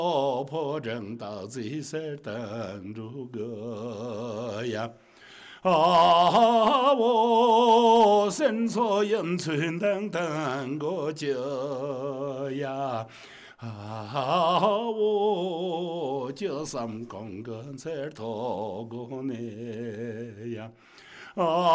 破正道最是等如歌呀。我身所应存等等过久呀。我就三公个在头过呢呀。